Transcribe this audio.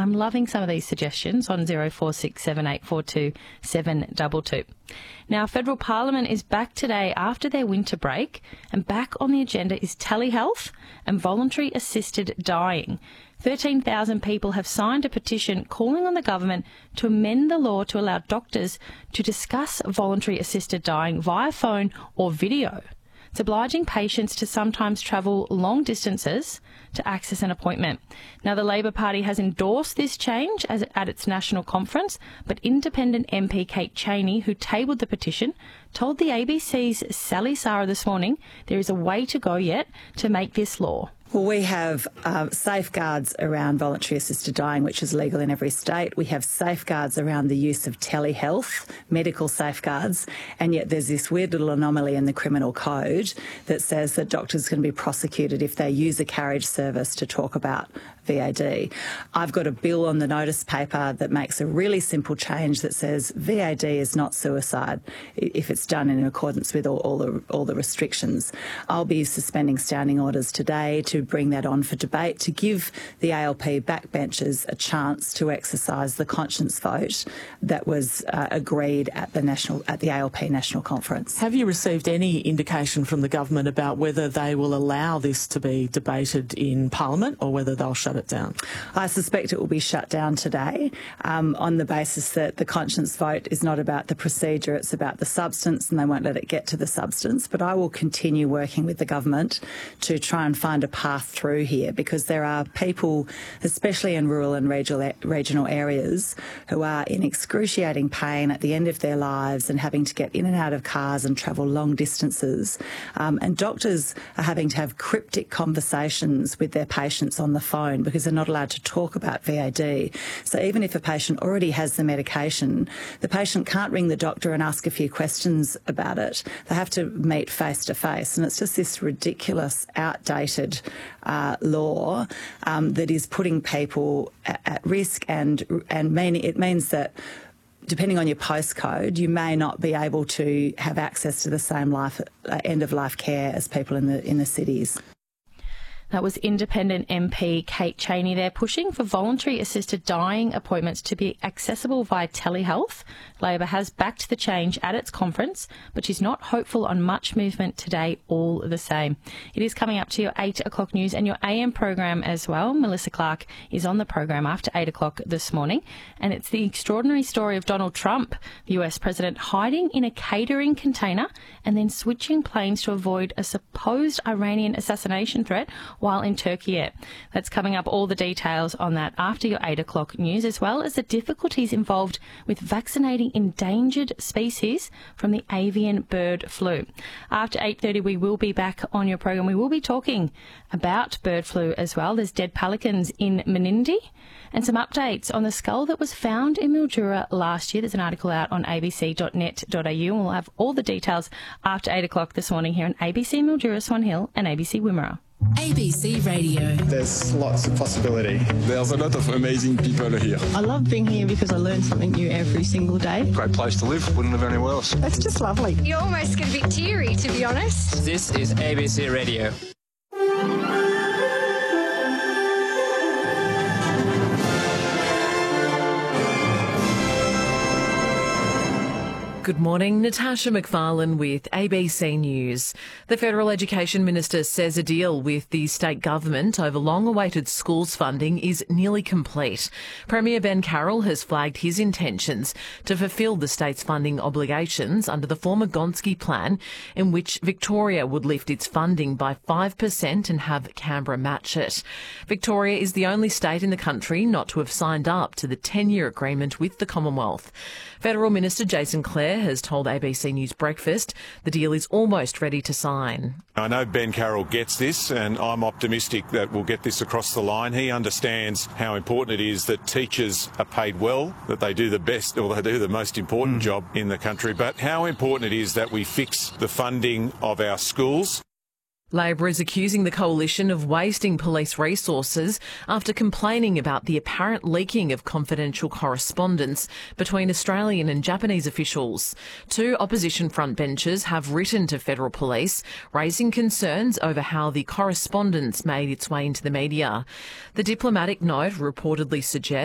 I'm loving some of these suggestions on 0467842722. Now, Federal Parliament is back today after their winter break, and back on the agenda is telehealth and voluntary assisted dying. 13,000 people have signed a petition calling on the government to amend the law to allow doctors to discuss voluntary assisted dying via phone or video. It's obliging patients to sometimes travel long distances to access an appointment. Now, the Labor Party has endorsed this change at its national conference, but independent MP Kate Chaney, who tabled the petition, told the ABC's Sally Sara this morning there is a way to go yet to make this law. Well, we have safeguards around voluntary assisted dying, which is legal in every state. We have safeguards around the use of telehealth, medical safeguards, and yet there's this weird little anomaly in the criminal code that says that doctors can be prosecuted if they use a carriage service to talk about VAD. I've got a bill on the notice paper that makes a really simple change that says VAD is not suicide if it's done in accordance with all the restrictions. I'll be suspending standing orders today to bring that on for debate, to give the ALP backbenchers a chance to exercise the conscience vote that was agreed at the ALP National Conference. Have you received any indication from the government about whether they will allow this to be debated in Parliament or whether they'll shut it down? I suspect it will be shut down today on the basis that the conscience vote is not about the procedure, it's about the substance, and they won't let it get to the substance. But I will continue working with the government to try and find a path through here, because there are people, especially in rural and regional areas, who are in excruciating pain at the end of their lives and having to get in and out of cars and travel long distances. And doctors are having to have cryptic conversations with their patients on the phone because they're not allowed to talk about VAD. So even if a patient already has the medication, the patient can't ring the doctor and ask a few questions about it. They have to meet face to face. And it's just this ridiculous, outdated law that is putting people at risk, and it means that depending on your postcode, you may not be able to have access to the same end of life care as people in the cities. That was independent MP Kate Chaney there, pushing for voluntary assisted dying appointments to be accessible via telehealth. Labor has backed the change at its conference, but she's not hopeful on much movement today all the same. It is coming up to your 8 o'clock news and your AM program as well. Melissa Clark is on the program after 8 o'clock this morning, and it's the extraordinary story of Donald Trump, the US president, hiding in a catering container and then switching planes to avoid a supposed Iranian assassination threat while in Turkey. That's coming up, all the details on that after your 8 o'clock news, as well as the difficulties involved with vaccinating endangered species from the avian bird flu. After 8:30, we will be back on your program. We will be talking about bird flu as well. There's dead pelicans in Menindee and some updates on the skull that was found in Mildura last year. There's an article out on abc.net.au, and we'll have all the details after 8 o'clock this morning here on ABC Mildura, Swan Hill and ABC Wimmera. ABC Radio. There's lots of possibility. There's a lot of amazing people here. I love being here because I learn something new every single day. Great place to live. Wouldn't live anywhere else. It's just lovely. You almost get a bit teary, to be honest. This is ABC Radio. Good morning, Natasha McFarlane with ABC News. The Federal Education Minister says a deal with the state government over long-awaited schools funding is nearly complete. Premier Ben Carroll has flagged his intentions to fulfil the state's funding obligations under the former Gonski plan, in which Victoria would lift its funding by 5% and have Canberra match it. Victoria is the only state in the country not to have signed up to the 10-year agreement with the Commonwealth. Federal Minister Jason Clare has told ABC News Breakfast the deal is almost ready to sign. I know Ben Carroll gets this, and I'm optimistic that we'll get this across the line. He understands how important it is that teachers are paid well, that they do the best or they do the most important job in the country, but how important it is that we fix the funding of our schools. Labor is accusing the coalition of wasting police resources after complaining about the apparent leaking of confidential correspondence between Australian and Japanese officials. Two opposition frontbenchers have written to federal police, raising concerns over how the correspondence made its way into the media. The diplomatic note reportedly suggests